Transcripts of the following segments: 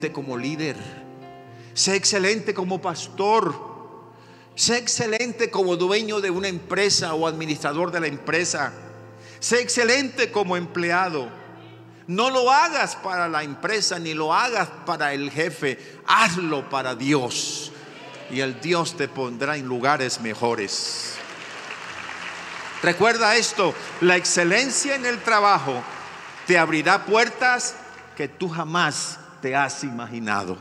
como líder, sé excelente como pastor, sé excelente como dueño de una empresa o administrador de la empresa, sé excelente como empleado. No lo hagas para la empresa ni lo hagas para el jefe, hazlo para Dios y el Dios te pondrá en lugares mejores. Recuerda esto: la excelencia en el trabajo te abrirá puertas que tú jamás te has imaginado.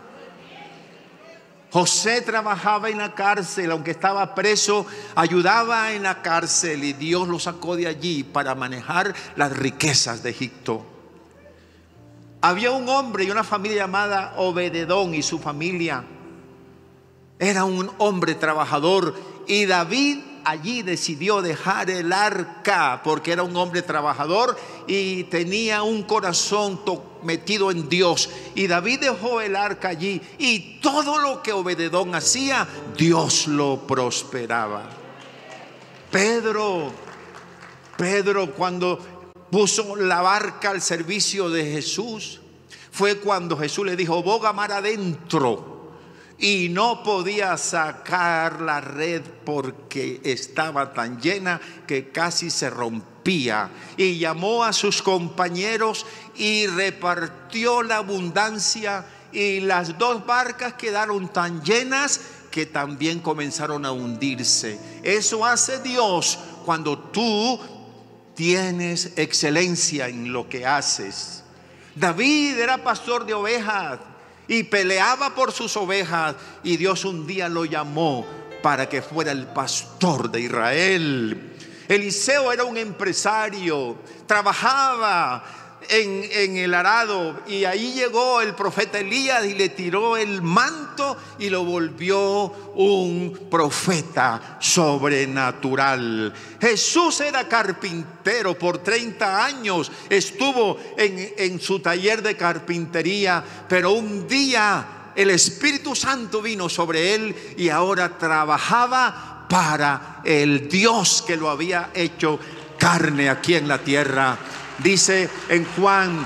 José trabajaba en la cárcel, aunque estaba preso, ayudaba en la cárcel y Dios lo sacó de allí para manejar las riquezas de Egipto. Había un hombre y una familia llamada Obededón, y su familia era un hombre trabajador, y David allí decidió dejar el arca porque era un hombre trabajador y tenía un corazón metido en Dios. Y David dejó el arca allí, y todo lo que Obededón hacía, Dios lo prosperaba. Pedro, cuando puso la barca al servicio de Jesús, fue cuando Jesús le dijo: boga mar adentro. Y no podía sacar la red porque estaba tan llena que casi se rompía. Y llamó a sus compañeros y repartió la abundancia, y las dos barcas quedaron tan llenas que también comenzaron a hundirse. Eso hace Dios cuando tú tienes excelencia en lo que haces. David era pastor de ovejas y peleaba por sus ovejas, y Dios un día lo llamó para que fuera el pastor de Israel. Eliseo era un empresario, trabajaba en el arado, y ahí llegó el profeta Elías y le tiró el manto y lo volvió un profeta sobrenatural. Jesús era carpintero, por 30 años estuvo en su taller de carpintería, pero un día el Espíritu Santo vino sobre él y ahora trabajaba para el Dios que lo había hecho carne aquí en la tierra. Dice en Juan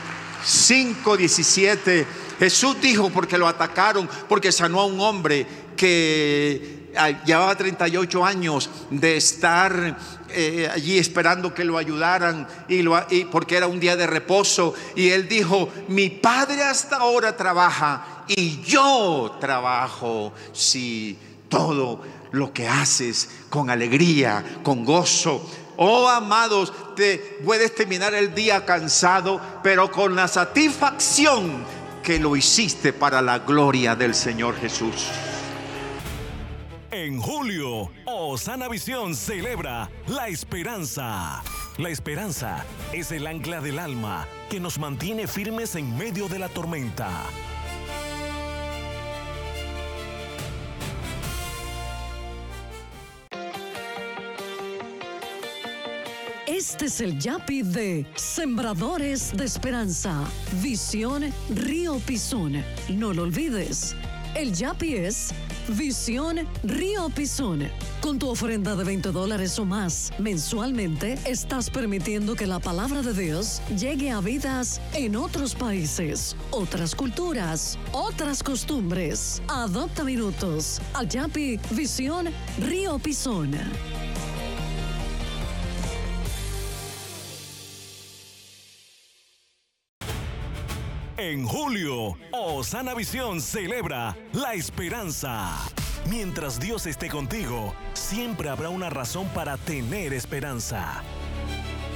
5:17, Jesús dijo, porque lo atacaron, porque sanó a un hombre que llevaba 38 años de estar allí esperando que lo ayudaran, y porque era un día de reposo, y él dijo: mi padre hasta ahora trabaja y yo trabajo. Si todo lo que haces con alegría, con gozo. Oh amados, te puedes terminar el día cansado, pero con la satisfacción que lo hiciste para la gloria del Señor Jesús. En julio, Osana Visión celebra la esperanza. La esperanza es el ancla del alma que nos mantiene firmes en medio de la tormenta. Este es el Yapi de Sembradores de Esperanza, Visión Río Pisón. No lo olvides, el Yapi es Visión Río Pisón. Con tu ofrenda de $20 o más mensualmente, estás permitiendo que la palabra de Dios llegue a vidas en otros países, otras culturas, otras costumbres. Adopta minutos al Yapi Visión Río Pisón. En julio, Osana Visión celebra la esperanza. Mientras Dios esté contigo, siempre habrá una razón para tener esperanza.